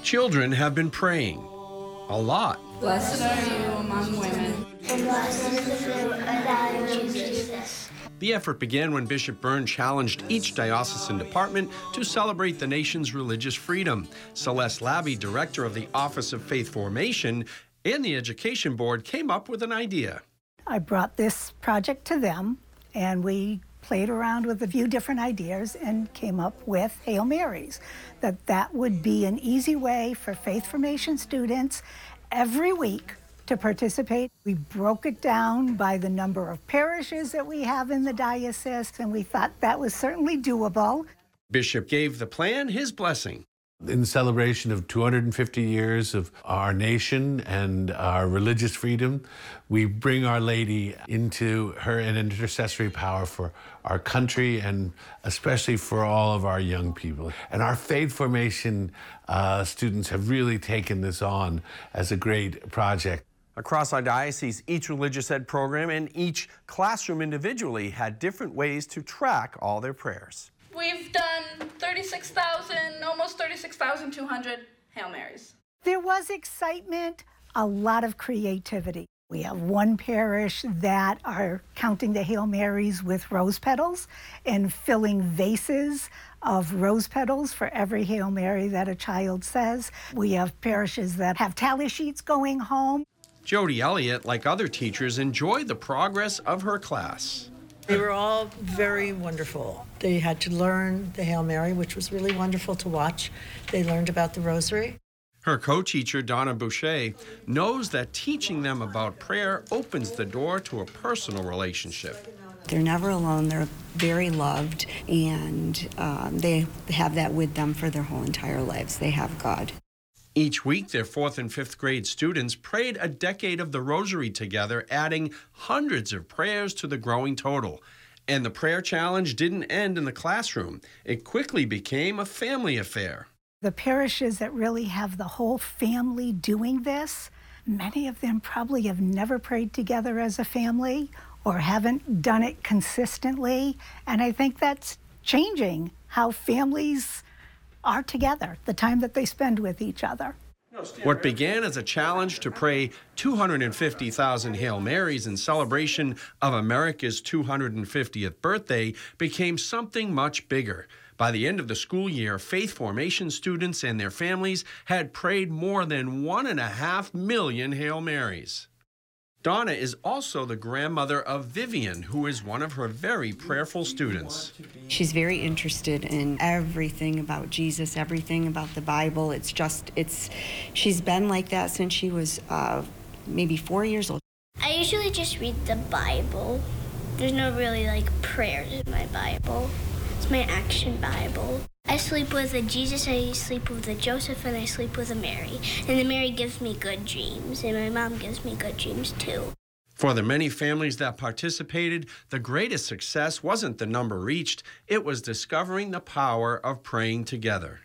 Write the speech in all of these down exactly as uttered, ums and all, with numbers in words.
Children have been praying a lot. Blessed are you among women. And blessed is the fruit of thy womb, Jesus. The effort began when Bishop Byrne challenged each diocesan department to celebrate the nation's religious freedom. Celeste Labby, director of the Office of Faith Formation and the Education Board, came up with an idea. I brought this project to them, and we played around with a few different ideas and came up with Hail Marys, that that would be an easy way for faith formation students every week to participate. We broke it down by the number of parishes that we have in the diocese, and we thought that was certainly doable. Bishop gave the plan his blessing. In celebration of two hundred fifty years of our nation and our religious freedom, we bring Our Lady into her an intercessory power for our country and especially for all of our young people. And our faith formation uh, students have really taken this on as a great project. Across our diocese, each religious ed program and each classroom individually had different ways to track all their prayers. We've done thirty-six thousand, almost thirty-six thousand two hundred Hail Marys. There was excitement, a lot of creativity. We have one parish that are counting the Hail Marys with rose petals and filling vases of rose petals for every Hail Mary that a child says. We have parishes that have tally sheets going home. Jody Elliott, like other teachers, enjoyed the progress of her class. They were all very wonderful. They had to learn the Hail Mary, which was really wonderful to watch. They learned about the Rosary. Her co-teacher, Donna Boucher, knows that teaching them about prayer opens the door to a personal relationship. They're never alone. They're very loved, and um, they have that with them for their whole entire lives. They have God. Each week, their fourth and fifth grade students prayed a decade of the Rosary together, adding hundreds of prayers to the growing total. And the prayer challenge didn't end in the classroom. It quickly became a family affair. The parishes that really have the whole family doing this, many of them probably have never prayed together as a family or haven't done it consistently. And I think that's changing how families are together, the time that they spend with each other. What began as a challenge to pray two hundred fifty thousand Hail Marys in celebration of America's two hundred fiftieth birthday became something much bigger. By the end of the school year, faith formation students and their families had prayed more than one and a half million Hail Marys. Donna is also the grandmother of Vivian, who is one of her very prayerful students. She's very interested in everything about Jesus, everything about the Bible. It's just, it's, she's been like that since she was uh, maybe four years old. I usually just read the Bible. There's no really like prayers in my Bible. It's my action Bible. I sleep with a Jesus, I sleep with a Joseph, and I sleep with a Mary. And the Mary gives me good dreams, and my mom gives me good dreams too. For the many families that participated, the greatest success wasn't the number reached, it was discovering the power of praying together.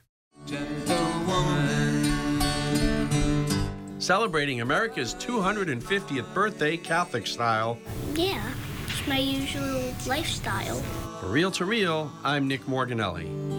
Celebrating America's two hundred fiftieth birthday Catholic style. Yeah, it's my usual lifestyle. For Real to Real, I'm Nick Morganelli.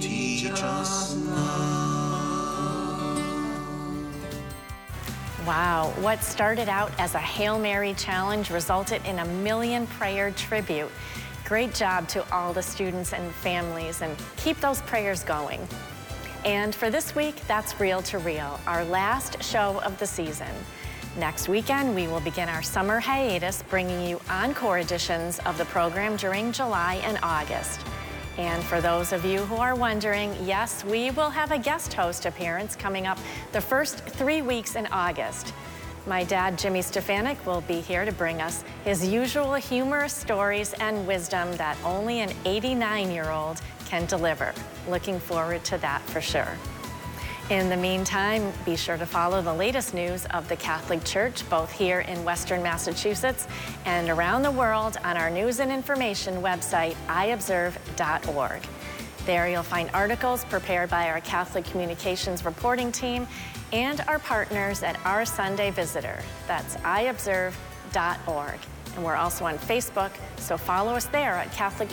Wow, what started out as a Hail Mary challenge resulted in a million prayer tribute. Great job to all the students and families, and keep those prayers going. And for this week, that's Real to Real, our last show of the season. Next weekend, we will begin our summer hiatus, bringing you encore editions of the program during July and August. And for those of you who are wondering, yes, we will have a guest host appearance coming up the first three weeks in August. My dad, Jimmy Stefanik, will be here to bring us his usual humorous stories and wisdom that only an eighty-nine-year-old can deliver. Looking forward to that for sure. In the meantime, be sure to follow the latest news of the Catholic Church, both here in Western Massachusetts and around the world on our news and information website, i observe dot org. There you'll find articles prepared by our Catholic Communications reporting team and our partners at Our Sunday Visitor. That's i observe dot org. And we're also on Facebook, so follow us there at Catholic